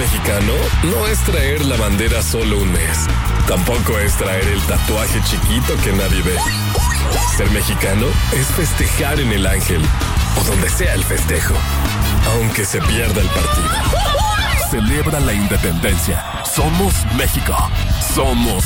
mexicano no es traer la bandera solo un mes. Tampoco es traer el tatuaje chiquito que nadie ve. Ser mexicano es festejar en el Ángel o donde sea el festejo, aunque se pierda el partido. Celebra la independencia. Somos México. Somos